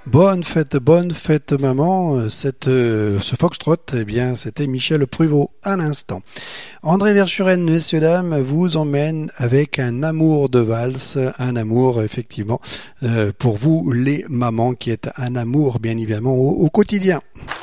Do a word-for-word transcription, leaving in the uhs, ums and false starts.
Bonne fête, bonne fête maman. Cette, euh, ce foxtrot, eh bien, c'était Michel Pruvot à l'instant. André Verschuren, messieurs dames, vous emmène avec un amour de valse, un amour effectivement euh, pour vous les mamans, qui est un amour bien évidemment au, au quotidien.